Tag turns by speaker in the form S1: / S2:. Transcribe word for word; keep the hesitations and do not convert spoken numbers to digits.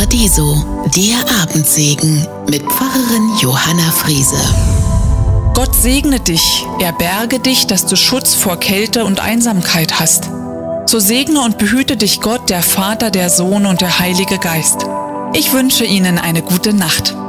S1: Paradiso, der Abendsegen mit Pfarrerin Johanna Friese.
S2: Gott segne dich, er berge dich, dass du Schutz vor Kälte und Einsamkeit hast. So segne und behüte dich Gott, der Vater, der Sohn und der Heilige Geist. Ich wünsche Ihnen eine gute Nacht.